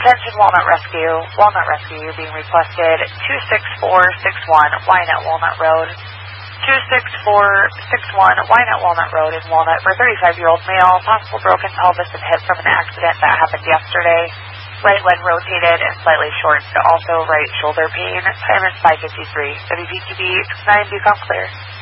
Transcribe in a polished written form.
Attention Walnut Rescue, you're being requested 26461 Wynett Walnut Road. 26461 Wynett Walnut Road in Walnut for a 35-year-old male, possible broken pelvis and hip from an accident that happened yesterday. Right leg rotated and slightly short, also right shoulder pain. Time is 5:53. WPQB 69, do come clear.